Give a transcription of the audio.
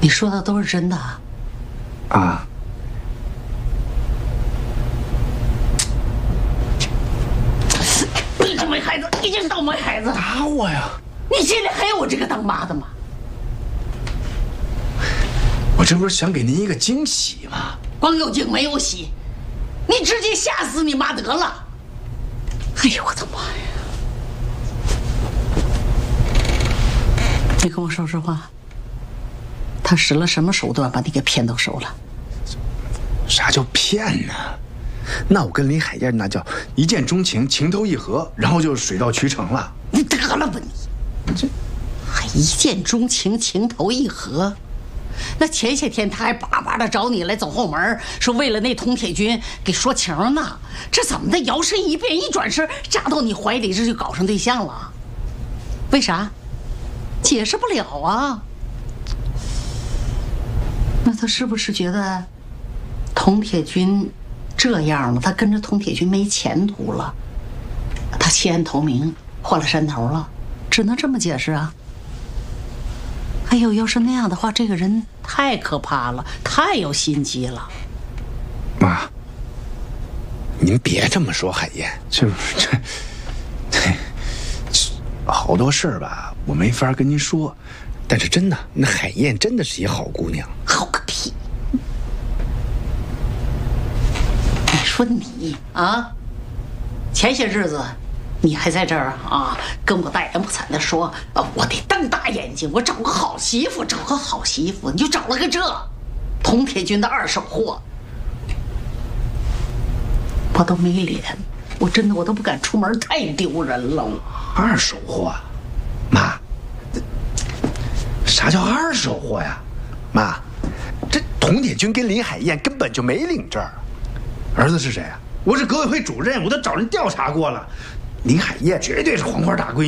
你说的都是真的啊？ 啊。 你这没孩子，你这倒霉孩子！ 打我呀！ 你心里还有我这个当妈的吗？ 我这不是想给您一个惊喜吗？ 光有惊没有喜，你直接吓死你妈得了！哎呦我的妈呀！你跟我说实话，他使了什么手段把你给骗到手了？ 啥叫骗呢？那我跟林海燕那叫一见钟情，情投意合，然后就水到渠成了。 你得了吧你！这还一见钟情，情投意合？那前些天他还巴巴的找你来走后门，说为了那佟铁军给说情呢。这怎么的？摇身一变，一转身扎到你怀里，这就搞上对象了？为啥？解释不了啊。那他是不是觉得佟铁军这样了，他跟着佟铁军没前途了，他弃暗投明，换了山头了？只能这么解释啊。哎呦，要是那样的话，这个人太可怕了，太有心机了。 妈，您别这么说，海燕，这好多事儿吧，我没法跟您说。但是真的，那海燕真的是一好姑娘。 好个屁！你说你啊，前些日子你还在这儿啊，跟我大言不惭的说，我得瞪大眼睛，我找个好媳妇，找个好媳妇，你就找了个这佟铁军的二手货，我都没脸，我真的我都不敢出门，太丢人了。 二手货，妈，啥叫二手货呀？妈，这佟铁军跟林海燕根本就没领证。儿子是谁啊？我是革委会主任，我都找人调查过了。林海燕绝对是黄花大闺女。